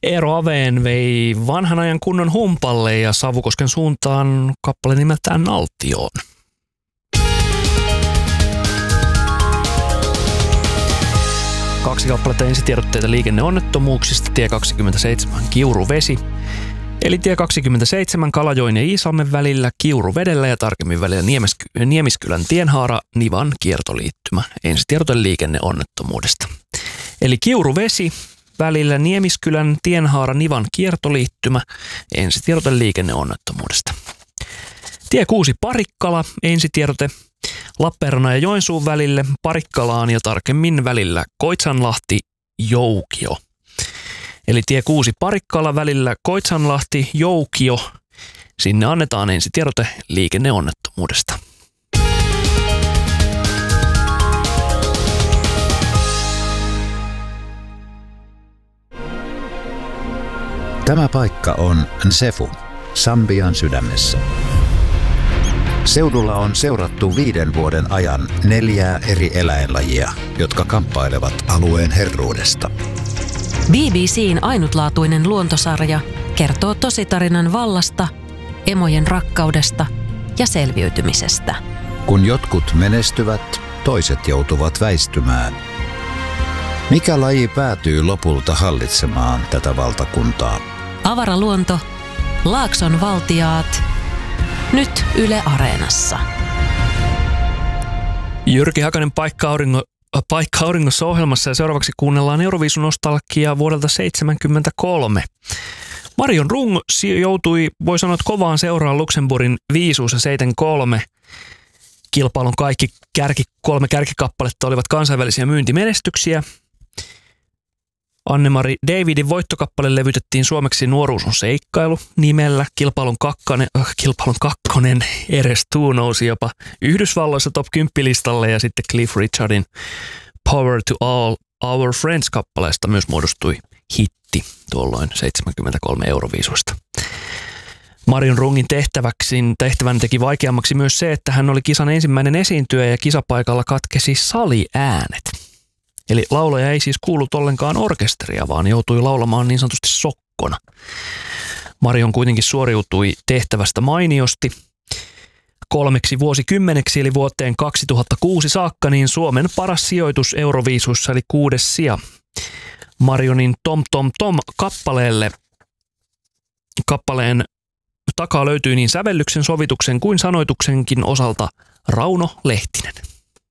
Eero Aveen vei vanhan ajan kunnon humpalle ja Savukosken suuntaan kappale nimeltään Naltioon. Kaksi kappaletta ensitiedotteita liikenneonnettomuuksista, tie 27 Kiuruvesi. Eli tie 27 Kalajoen ja Iisalmen välillä Kiuruvedellä ja tarkemmin välillä Niemiskylän tienhaara Nivan kiertoliittymä. Ensitiedote liikenneonnettomuudesta. Eli Kiuruvesi välillä Niemiskylän tienhaara Nivan kiertoliittymä. Ensitiedote liikenneonnettomuudesta. Tie 6 Parikkala. Ensitiedote Lappeenrannan ja Joensuun välille Parikkalaan ja tarkemmin välillä Koitsanlahti Joukio. Eli tie 6 Parikkala välillä Koitsanlahti Joukio. Sinne annetaan ensitiedote liikenneonnettomuudesta. Tämä paikka on Nsefu, Sambian sydämessä. Seudulla on seurattu 5 vuoden ajan 4 eri eläinlajia, jotka kamppailevat alueen herruudesta. BBC:n ainutlaatuinen luontosarja kertoo tositarinan vallasta, emojen rakkaudesta ja selviytymisestä. Kun jotkut menestyvät, toiset joutuvat väistymään. Mikä laji päätyy lopulta hallitsemaan tätä valtakuntaa? Avaraluonto, Laakson valtiaat, nyt Yle Areenassa. Jyrki Hakanen Paikka auringossa ohjelmassa ja seuraavaksi kuunnellaan Euroviisu-nostalgiaa vuodelta 1973. Marion Rung joutui, voi sanoa, kovaan seuraan Luxemburgin viisuus ja 73. Kilpailun kaikki 3 kärkikappaletta olivat kansainvälisiä myyntimenestyksiä. Anne-Mari Davidin voittokappale levytettiin suomeksi Nuoruus on seikkailu nimellä. Kilpailun kakkonen Eres Tu nousi jopa Yhdysvalloissa top 10-listalle ja sitten Cliff Richardin Power to All Our Friends-kappaleesta myös muodostui hitti tuolloin 73 Euroviisuista. Marion Rungin tehtävän teki vaikeammaksi myös se, että hän oli kisan ensimmäinen esiintyjä ja kisapaikalla katkesi saliäänet. Eli laulaja ei siis kuullut ollenkaan orkesteria, vaan joutui laulamaan niin sanotusti sokkona. Marion kuitenkin suoriutui tehtävästä mainiosti. 3 vuosikymmeneksi eli vuoteen 2006 saakka niin Suomen paras sijoitus Euroviisussa eli 6. sija. Marionin Tom Tom Tom kappaleen takaa löytyy niin sävellyksen, sovituksen kuin sanoituksenkin osalta Rauno Lehtinen.